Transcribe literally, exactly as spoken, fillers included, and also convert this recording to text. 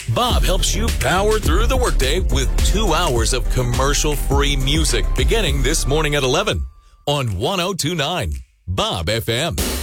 Bob helps you power through the workday with two hours of commercial-free music beginning this morning at eleven on one oh two point nine Bob F M.